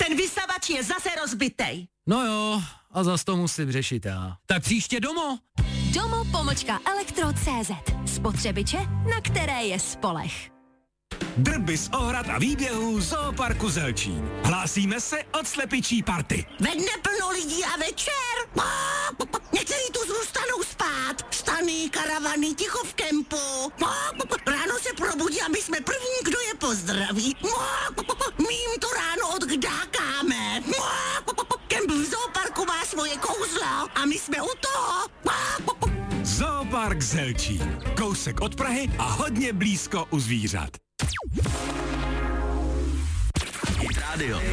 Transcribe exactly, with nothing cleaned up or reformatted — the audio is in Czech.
Ten vysavač je zase rozbitej. No jo, a zas to musím řešit já. Tak příště domů. Domo pomlčka elektro tečka cé zet. Spotřebiče, na které je spolech. Drby z ohrad a výběhů Zooparku Zelčín. Hlásíme se od slepičí party. Ve dne plno lidí a večer. Někteří tu zůstanou spát. Stany, karavany, ticho v kempu. Ráno se probudí a my jsme první, kdo je pozdraví. My jim to ráno odkdákáme. Kemp v Zooparku má svoje kouzlo a my jsme u toho. Zoopark Zelčín. Kousek od Prahy a hodně blízko u zvířat. Hit Radio.